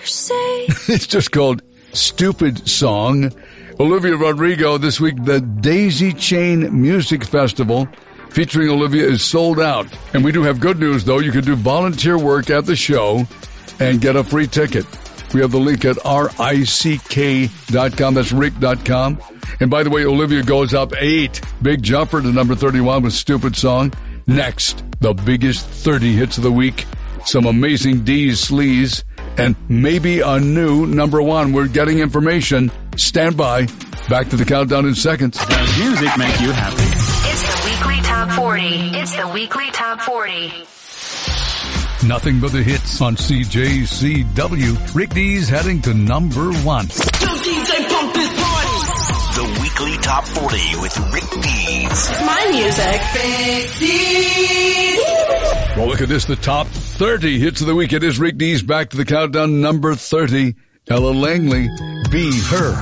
say. It's just called Stupid Song. Olivia Rodrigo this week, the Daisy Chain Music Festival featuring Olivia is sold out. And we do have good news, though. You can do volunteer work at the show and get a free ticket. We have the link at rick.com. That's rick.com. And by the way, Olivia goes up 8. Big jumper to number 31 with Stupid Song. Next, the biggest 30 hits of the week. Some amazing D's, sleaze, and maybe a new number 1. We're getting information. Stand by. Back to the countdown in seconds. Does music make you happy? It's the weekly top 40. It's the weekly top 40. Nothing but the hits on CJCW. Rick D's heading to number 1. The weekly top 40 with Rick D's. My music. Well, look at this, the top 30 hits of the week. It is Rick D's. Back to the countdown, number 30. Ella Langley, Be Her.